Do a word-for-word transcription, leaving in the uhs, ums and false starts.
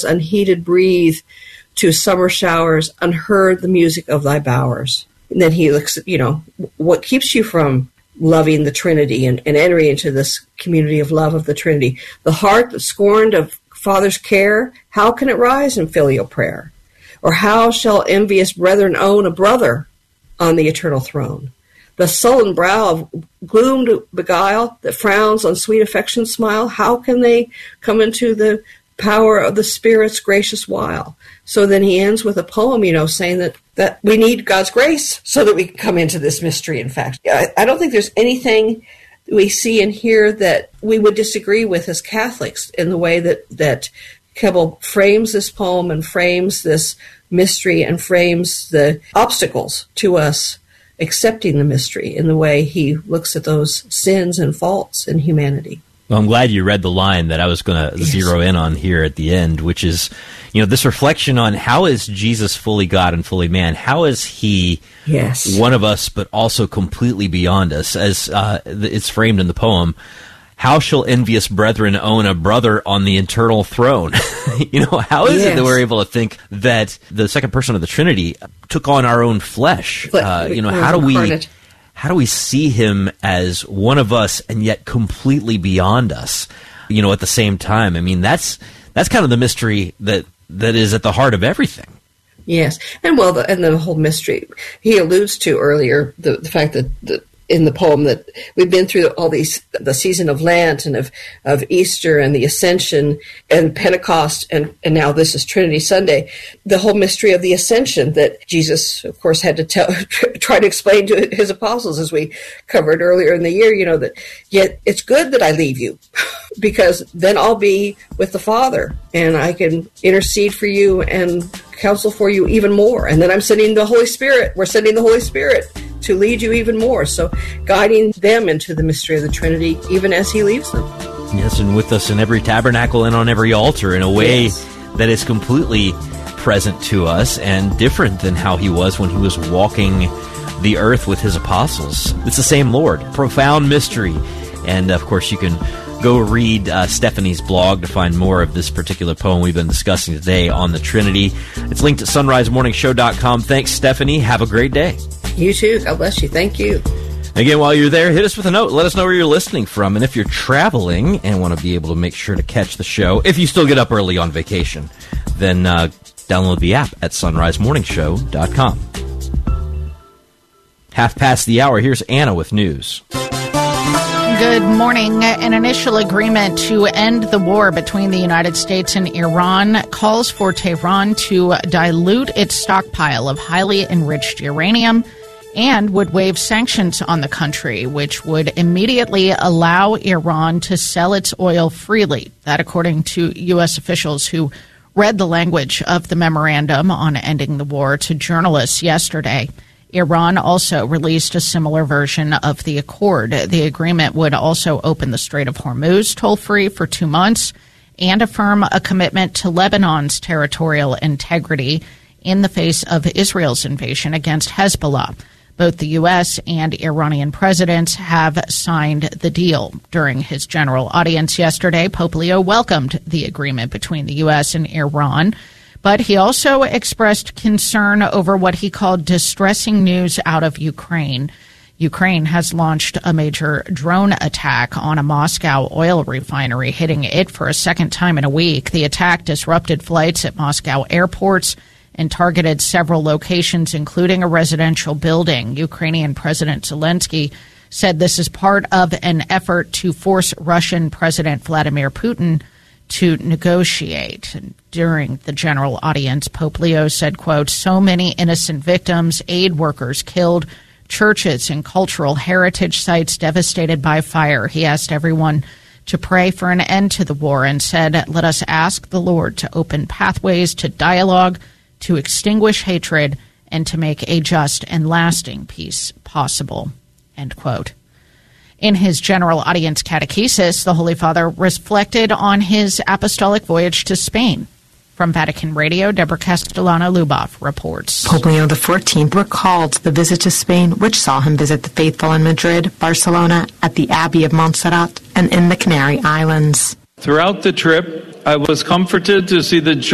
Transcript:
unheeded breathe to summer showers, unheard the music of thy bowers. And then he looks at, you know, what keeps you from loving the Trinity and, and entering into this community of love of the Trinity? The heart that scorned of Father's care, how can it rise in filial prayer? Or how shall envious brethren own a brother on the eternal throne? The sullen brow of gloom to beguile that frowns on sweet affection's smile, how can they come into the power of the Spirit's gracious wile? So then he ends with a poem, you know, saying that, that we need God's grace so that we can come into this mystery, in fact. I, I don't think there's anything we see and hear that we would disagree with as Catholics in the way that, that Keble frames this poem and frames this mystery and frames the obstacles to us accepting the mystery in the way he looks at those sins and faults in humanity. Well, I'm glad you read the line that I was going to yes. zero in on here at the end, which is, you know, this reflection on how is Jesus fully God and fully man? How is he yes. one of us, but also completely beyond us? As uh, it's framed in the poem, how shall envious brethren own a brother on the eternal throne? You know, how is yes. it that we're able to think that the second person of the Trinity took on our own flesh? Uh, you know, how do we... How do we see him as one of us and yet completely beyond us, you know, at the same time? I mean, that's that's kind of the mystery that, that is at the heart of everything. Yes. And, well, the, and the whole mystery, he alludes to earlier the, the fact that the, in the poem that we've been through all these, the season of Lent and of, of Easter and the Ascension and Pentecost, and, and now this is Trinity Sunday, the whole mystery of the Ascension that Jesus, of course, had to tell, try to explain to his apostles, as we covered earlier in the year, you know, that yet it's good that I leave you because then I'll be with the Father and I can intercede for you and counsel for you even more. And then I'm sending the Holy Spirit. We're sending the Holy Spirit to lead you even more. So guiding them into the mystery of the Trinity, even as he leaves them. Yes, and with us in every tabernacle and on every altar in a way yes. that is completely present to us and different than how he was when he was walking the earth with his apostles. It's the same Lord. Profound mystery. And, of course, you can go read uh, Stephanie's blog to find more of this particular poem we've been discussing today on the Trinity. It's linked at sunrise morning show dot com. Thanks, Stephanie. Have a great day. You too. God bless you. Thank you. Again, while you're there, hit us with a note. Let us know where you're listening from. And if you're traveling and want to be able to make sure to catch the show, if you still get up early on vacation, then uh, download the app at sunrise morning show dot com. Half past the hour, here's Anna with news. Good morning. An initial agreement to end the war between the United States and Iran calls for Tehran to dilute its stockpile of highly enriched uranium and would waive sanctions on the country, which would immediately allow Iran to sell its oil freely. That, according to U S officials who read the language of the memorandum on ending the war to journalists yesterday. Iran also released a similar version of the accord. The agreement would also open the Strait of Hormuz toll-free for two months and affirm a commitment to Lebanon's territorial integrity in the face of Israel's invasion against Hezbollah. Both the U S and Iranian presidents have signed the deal. During his general audience yesterday, Pope Leo welcomed the agreement between the U S and Iran, but he also expressed concern over what he called distressing news out of Ukraine. Ukraine has launched a major drone attack on a Moscow oil refinery, hitting it for a second time in a week. The attack disrupted flights at Moscow airports and targeted several locations, including a residential building. Ukrainian President Zelensky said this is part of an effort to force Russian President Vladimir Putin to negotiate. During the general audience, Pope Leo said, quote, so many innocent victims, aid workers killed, churches and cultural heritage sites devastated by fire. He asked everyone to pray for an end to the war and said, let us ask the Lord to open pathways to dialogue, to extinguish hatred, and to make a just and lasting peace possible, end quote. In his general audience catechesis, the Holy Father reflected on his apostolic voyage to Spain. From Vatican Radio, Deborah Castellano-Lubov reports. Pope Leo the fourteenth recalled the visit to Spain, which saw him visit the faithful in Madrid, Barcelona, at the Abbey of Montserrat, and in the Canary Islands. Throughout the trip, I was comforted to see the joy